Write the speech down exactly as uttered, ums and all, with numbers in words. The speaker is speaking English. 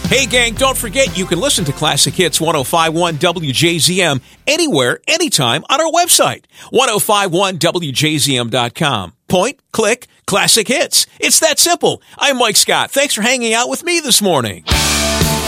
Hey, gang, don't forget you can listen to Classic Hits ten fifty-one W J Z M anywhere, anytime on our website, ten fifty-one W J Z M dot com. Point, click, Classic Hits. It's that simple. I'm Mike Scott. Thanks for hanging out with me this morning.